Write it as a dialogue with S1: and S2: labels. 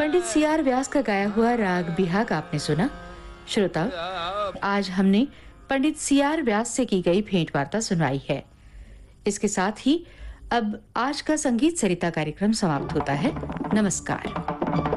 S1: पंडित CR व्यास का गाया हुआ राग बिहाग आपने सुना। श्रोताओ, आज हमने पंडित सीआर व्यास से की गई भेंट वार्ता सुनाई है। इसके साथ ही अब आज का संगीत सरिता कार्यक्रम समाप्त होता है। नमस्कार।